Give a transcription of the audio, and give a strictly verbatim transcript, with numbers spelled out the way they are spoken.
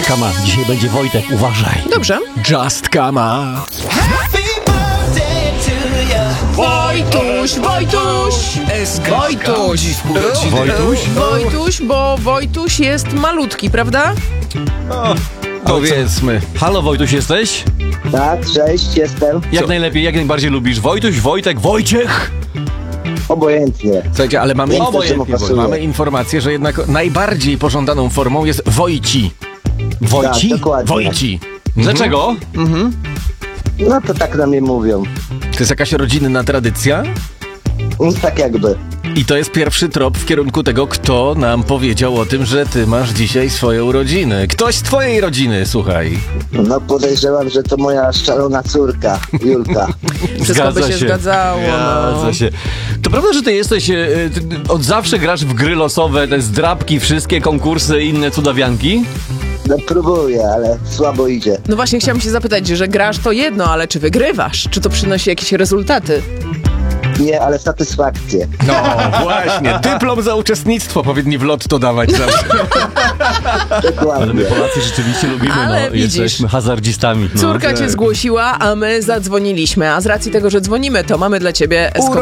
Kama, dzisiaj będzie Wojtek, uważaj. Dobrze. Just Kama. Wojtuś, Wojtuś! Wojtuś! Wojtuś? Wojtuś, bo Wojtuś jest malutki, prawda? O, powiedzmy. Halo, Wojtuś, jesteś? Tak, cześć, jestem. Jak Co? najlepiej, jak najbardziej lubisz? Wojtuś, Wojtek, Wojciech? Obojętnie. Słuchajcie, ale mamy, Więcej, obojętnie, czemu pasuje. mamy informację, że jednak najbardziej pożądaną formą jest Wojci. Wojci? Tak, dokładnie. Wojci. Dlaczego? No to tak na mnie mówią. To jest jakaś rodzinna tradycja? No, tak jakby. I to jest pierwszy trop w kierunku tego, kto nam powiedział o tym, że ty masz dzisiaj swoje urodziny. Ktoś z twojej rodziny, słuchaj. No podejrzewam, że to moja szalona córka, Julka. Wszystko by się zgadzało. No. Zgadza się. To prawda, że ty jesteś, e, ty od zawsze grasz w gry losowe, te zdrabki, wszystkie konkursy i inne cudawianki? No próbuję, ale słabo idzie. No właśnie chciałam się zapytać, że grasz to jedno, ale czy wygrywasz? Czy to przynosi jakieś rezultaty? Nie, ale satysfakcję. No właśnie, dyplom za uczestnictwo powinni w lotto dawać zawsze. Dokładnie. Polacy rzeczywiście lubimy, Ale no, widzisz. jesteśmy hazardzistami. No. Córka cię zgłosiła, a my zadzwoniliśmy. A z racji tego, że dzwonimy, to mamy dla ciebie